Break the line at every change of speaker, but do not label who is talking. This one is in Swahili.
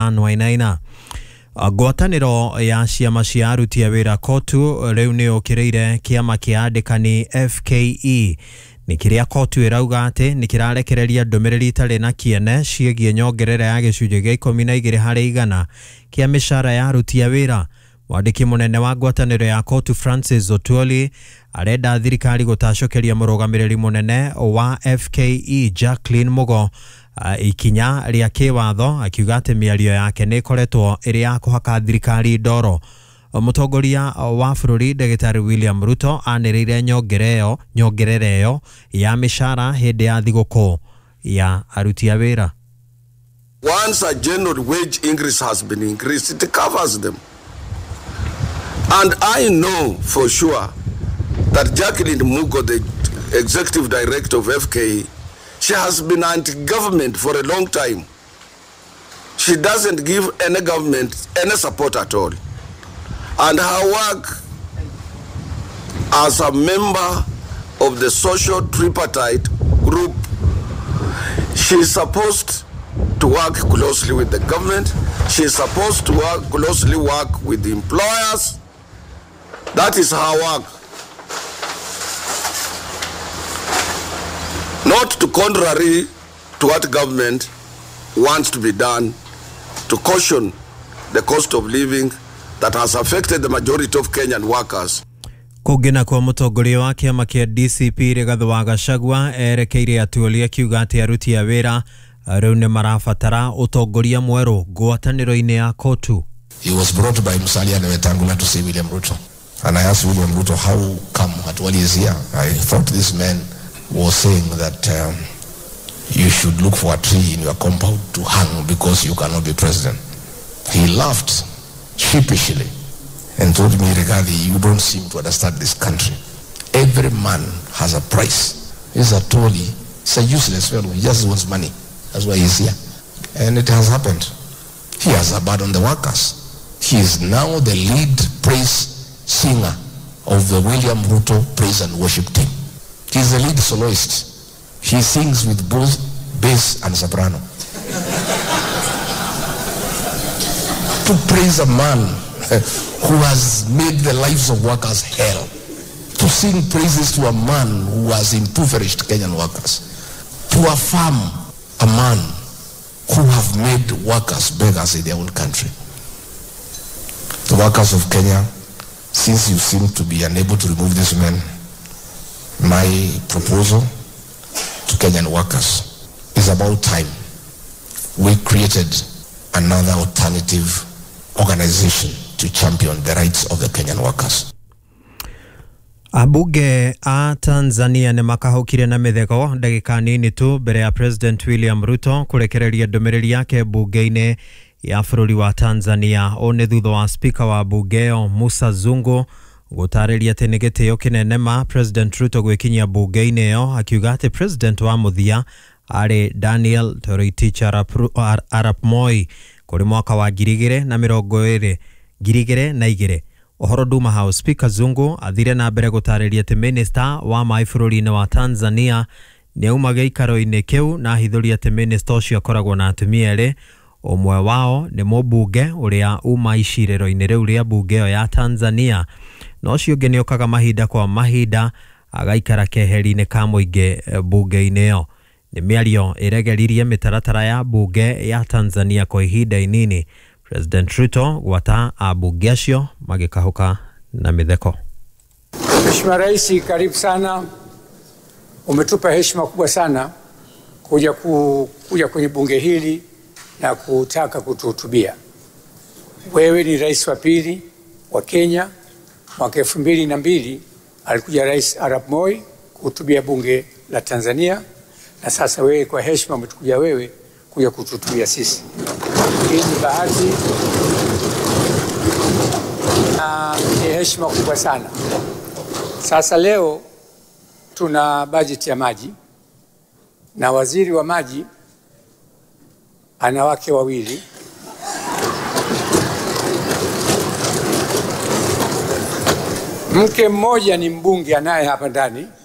Wainaina. Ngwatanĩro ya ciama cia aruti a wĩra kotu rĩu nĩ ũkĩrĩire kĩama kĩa andĩkani FKE nĩ kĩrĩa kotu ĩrauga atĩ nĩ kĩrarekereria ndũmĩrĩri itarĩ na kĩene ciĩgiĩ nyongerera ya gĩcunjĩ gĩa 12% kĩa mĩcara ya aruti a wĩra. Mwandĩki mũnene wa ngwatanĩro ya kotu Francis Otwoli arenda thirikari gũtacokeria mũrũgamĩrĩri mũnene wa FKE Jacqueline Mugo ikinya rĩa kĩwatho, akiuga atĩ mĩario yake nĩ ĩkoretwo ĩrĩ ya kũhaka thirikari ndoro. Mũtongoria wa bũrũri Ndagĩtarĩ William Ruto anĩrĩire nyongerera ĩyo ya mĩcara hĩndĩ ya thigũkũ ya aruti a wĩra.
Once a general wage increase has been increased, it covers them. And I know for sure that Jacqueline Mugo, the executive director of FKE, she has been anti-government for a long time. She doesn't give any government any support at all. And her work as a member of the social tripartite group, she's supposed to work closely with the government. She's supposed to closely work with the employers. That is her work. Not to contrary to what government wants to be done to caution the cost of living that has affected the majority of Kenyan workers.
Kũngĩna kwa mũtongoria wa kĩama kĩa DCP Rigathĩ wa Gachagua erekeire Atwoli akiuga atĩ aruti a wĩra rĩu nĩ marabatara ũtongoria mwerũ ngwatanĩro-inĩ ya kotu.
He was brought by Musalia and Wetangula to see William Ruto. And I asked William Ruto, how come Atwoli is here? I thought this man was saying that you should look for a tree in your compound to hang because you cannot be president. He laughed sheepishly and told me, Rigathi, you don't seem to understand this country. Every man has a price. He's Atwoli. He's a useless fellow. He just wants money. That's why he's here. And it has happened. He has abandoned the workers. He is now the lead praise singer of the William Ruto praise and worship team. He's the lead soloist. He sings with both bass and soprano. To praise a man who has made the lives of workers hell. To sing praises to a man who has impoverished Kenyan workers. To affirm a man who have made workers beggars in their own country. The workers of Kenya, since you seem to be unable to remove this man, my proposal to Kenyan workers is about time we created another alternative organization to champion the rights of the Kenyan workers.
Abunge a Tanzania nĩ makahũkire na mĩtheko ndagĩka nini tu mbere ya President William Ruto kũrekereria ndũmĩrĩri yake bunge-inĩ ya bũrũri wa Tanzania. O nĩ thutha wa speaker wa bunge ĩyo Musa Zungu gũtarĩria atĩ nĩ gĩtĩo kĩnene ma President Ruto gwĩkinyia bunge-inĩ ĩyo, akiuga atĩ President wa mũthia arĩ Daniel Toroitich Arap Moi kũrĩ mwaka wa 2022. Ũhoro nduma hau, Speaker Zungu athire na mbere gũtarĩria atĩ Minister wa maĩ bũrũri-inĩ wa Tanzania nĩ auma gĩikaro-inĩ kĩu na ahithũria atĩ Minister ũcio akoragwo na atumia erĩ. Ũmwe wao nĩ mũmbunge ũrĩa uma icirĩro-inĩ rĩu rĩa bunge ĩyo ya Tanzania, na ũcio ũngĩ nĩ okaga mahinda kwa mahinda agaikara keheri-inĩ ka mũingĩ bunge-inĩ ĩyo. Nĩ mĩario ĩregeririe mĩtaratara ya bunge ya Tanzania kwa ihinda inini. President Ruto gwata abunge acio magĩkahũka na mĩtheko.
Mheshimiwa Rais, karibu sana. Umetupa heshima kubwa sana kuja kwenye bunge hili na kutaka kutuhutubia. Wewe ni rais wa pili wa Kenya. Mwaka 2002 alikuja Rais Arap Moi kuhutubia bunge la Tanzania, na sasa wewe kwa heshima umekuja wewe kuja kutuhutubia sisi. Hii ni bahati na ni heshima kubwa sana. Sasa leo tuna bajeti ya maji na waziri wa maji ana wake wawili. Mke mmoja ni mbunge anaye hapa ndani